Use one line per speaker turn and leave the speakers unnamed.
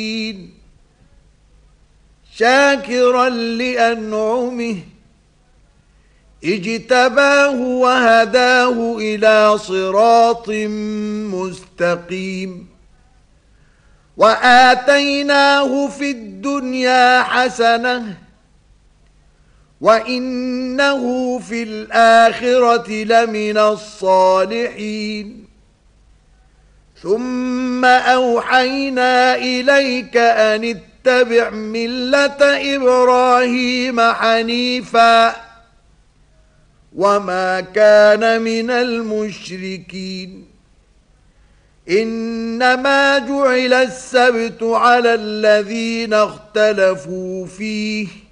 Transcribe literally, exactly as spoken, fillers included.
شاكرا لأنعمه اجتباه وهداه إلى صراط مستقيم وآتيناه في الدنيا حسنة وإنه في الآخرة لمن الصالحين ثم أوحينا إليك أن اتبع ملة إبراهيم حنيفا وما كان من المشركين إنما جعل السبت على الذين اختلفوا فيه